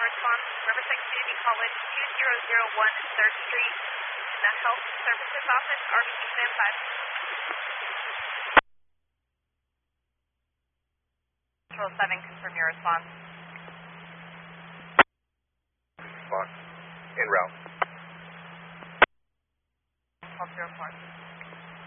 response, Riverside Community College, 2001 3rd Street, the Health Services Office, RBC standby. Control 7, confirm your response. Response. En route. 1204.